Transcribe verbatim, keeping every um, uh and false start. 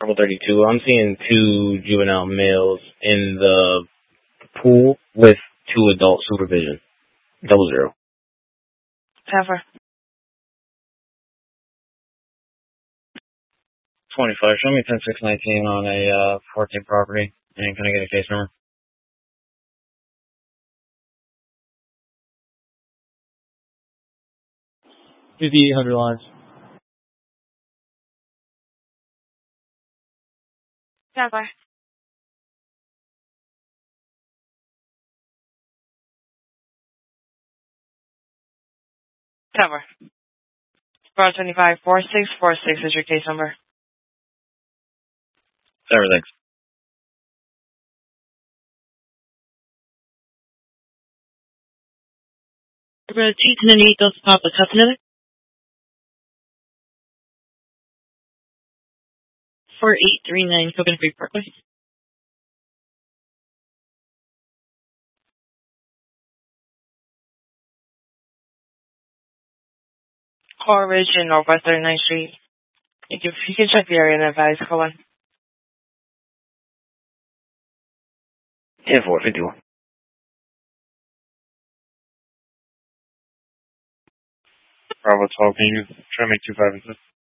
Level thirty-two. I'm seeing two juvenile males in the pool with two adult supervision. Double zero. Cover. twenty-five. Show me ten six nineteen on a uh, fourteen property. And can I get a case number? fifty-eight hundred lines. Cover. Cover. Star twenty-five four six four six is your case number. Cover, thanks. Rotate Nanitos Papa Customer. four eight three nine Coconut Creek Parkway. Core Ridge in Northwest thirty-ninth Street. You can, you can check the area and advise. Call on. ten four fifty-one. Bravo twelve, can you try to make two five and six?